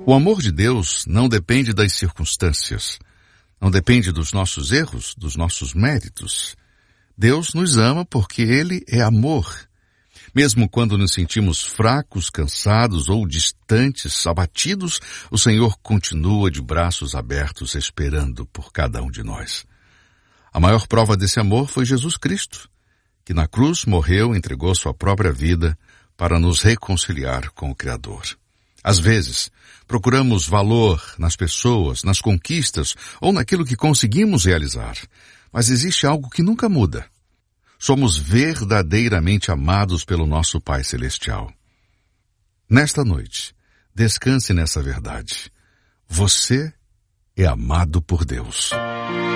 O amor de Deus não depende das circunstâncias, não depende dos nossos erros, dos nossos méritos. Deus nos ama porque Ele é amor. Mesmo quando nos sentimos fracos, cansados ou distantes, abatidos, o Senhor continua de braços abertos esperando por cada um de nós. A maior prova desse amor foi Jesus Cristo, que na cruz morreu e entregou sua própria vida para nos reconciliar com o Criador. Às vezes, procuramos valor nas pessoas, nas conquistas ou naquilo que conseguimos realizar. Mas existe algo que nunca muda. Somos verdadeiramente amados pelo nosso Pai Celestial. Nesta noite, descanse nessa verdade. Você é amado por Deus.